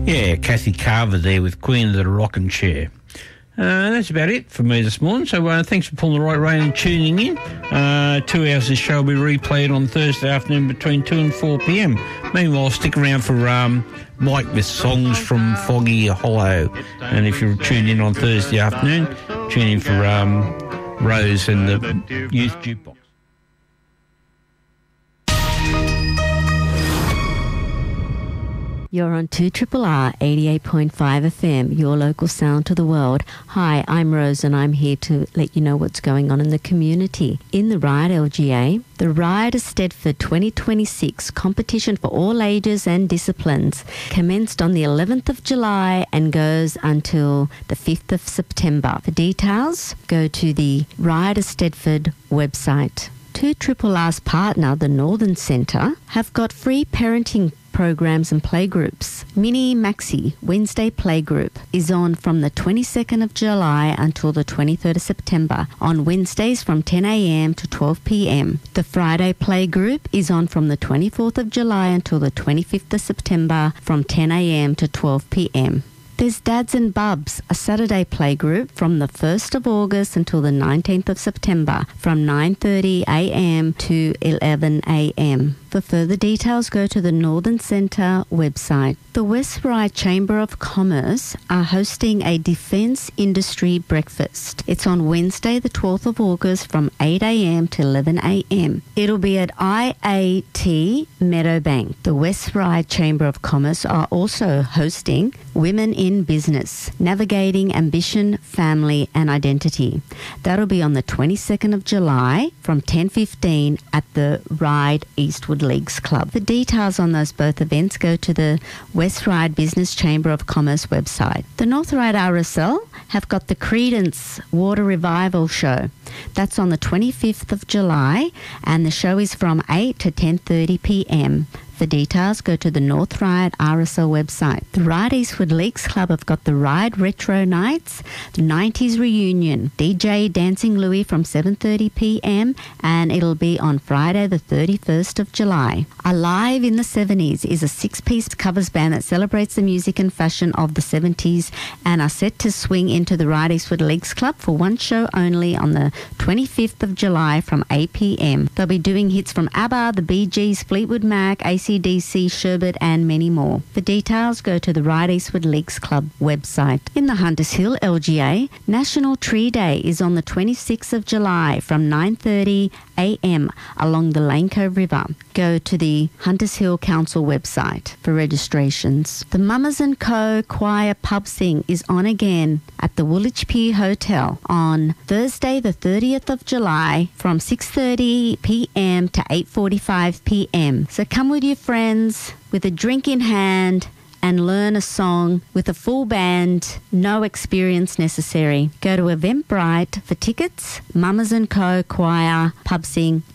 Yeah, Kathy Carver there with Queen of the Rockin' Chair. That's about it for me this morning. So thanks for pulling the right rein and tuning in. 2 hours of the show will be replayed on Thursday afternoon between 2 and 4 p.m. Meanwhile, stick around for Mike with songs from Foggy Hollow. And if you're tuned in on Thursday afternoon, tune in for Rose and the Youth Jukebox. You're on 2RRR 88.5 FM, your local sound to the world. Hi, I'm Rose and I'm here to let you know what's going on in the community. In the Ride LGA, the Ride Eisteddfod 2026 competition for all ages and disciplines commenced on the 11th of July and goes until the 5th of September. For details, go to the Ride Eisteddfod website. 2RRR's partner, the Northern Centre, have got free parenting programs and playgroups. Mini Maxi Wednesday Playgroup is on from the 22nd of July until the 23rd of September on Wednesdays from 10 a.m. to 12 p.m. The Friday Playgroup is on from the 24th of July until the 25th of September from 10 a.m. to 12 p.m. There's Dads and Bubs, a Saturday playgroup from the 1st of August until the 19th of September from 9:30 a.m. to 11 a.m. For further details, go to the Northern Centre website. The West Ryde Chamber of Commerce are hosting a Defence Industry Breakfast. It's on Wednesday, the 12th of August from 8 a.m. to 11 a.m. It'll be at IAT Meadowbank. The West Ryde Chamber of Commerce are also hosting Women in Business, Navigating Ambition, Family and Identity. That'll be on the 22nd of July from 10:15 at the Ryde Eastwood Leagues Club. For details on those both events, go to the West Ryde Business Chamber of Commerce website. The North Ryde RSL have got the Credence Water Revival Show. That's on the 25th of July and the show is from 8 to 10:30 p.m. For details, go to the North Ryde RSL website. The Ryde Eastwood Leagues Club have got the Ryde Retro Nights, the 90s Reunion, DJ Dancing Louie from 7:30 p.m. and it'll be on Friday the 31st of July. Alive in the 70s is a 6-piece covers band that celebrates the music and fashion of the 70s and are set to swing into the Ryde Eastwood Leagues Club for one show only on the 25th of July from 8 p.m. They'll be doing hits from ABBA, the Bee Gees, Fleetwood Mac, AC/DC, Sherbet and many more. For details, go to the Ryde Eastwood Leagues Club website. In the Hunters Hill LGA, National Tree Day is on the 26th of July from 9:30 a.m. along the Lane Cove River. Go to the Hunters Hill Council website for registrations. The Mamas & Co. Choir Pub Sing is on again at the Woolwich Pier Hotel on Thursday the 30th of July from 6:30 p.m. to 8:45 p.m. So come with your friends with a drink in hand and learn a song with a full band, no experience necessary. Go to Eventbrite for tickets. Mamas & Co. Choir Pub Sing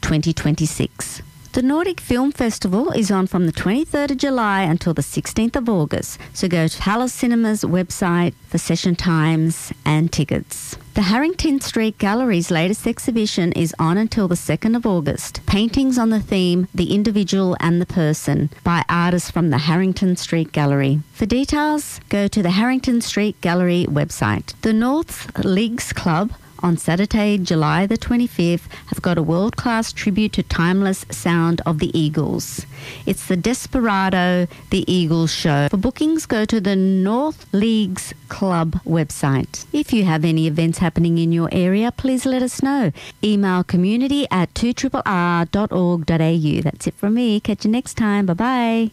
2026. The Nordic Film Festival is on from the 23rd of July until the 16th of August. So go to Palace Cinema's website for session times and tickets. The Harrington Street Gallery's latest exhibition is on until the 2nd of August. Paintings on the theme, The Individual and the Person, by artists from the Harrington Street Gallery. For details, go to the Harrington Street Gallery website. The North Leagues Club on Saturday, July the 25th, have got a world-class tribute to timeless sound of the Eagles. It's the Desperado The Eagles Show. For bookings, go to the North Leagues Club website. If you have any events happening in your area, please let us know. Email community@2rrr.org.au. That's it from me. Catch you next time. Bye-bye.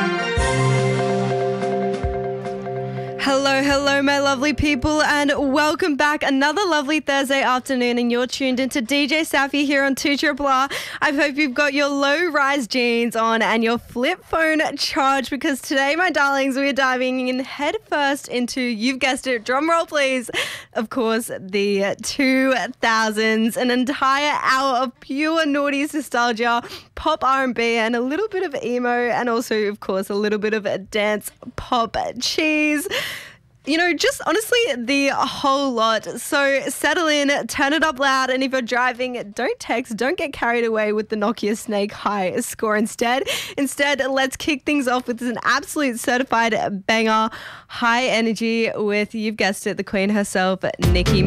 Hello, my lovely people, and welcome back. Another lovely Thursday afternoon, and you're tuned into DJ Safi here on 2RRR. I hope you've got your low-rise jeans on and your flip phone charged, because today, my darlings, we're diving in head first into, you've guessed it, drum roll please, of course, the 2000s, an entire hour of pure noughties nostalgia, pop R&B, and a little bit of emo, and also, of course, a little bit of dance pop cheese. just honestly the whole lot. So settle in, turn it up loud, and if you're driving, don't text, don't get carried away with the Nokia Snake high score instead. Instead, let's kick things off with an absolute certified banger, high energy with, you've guessed it, the queen herself, Nicki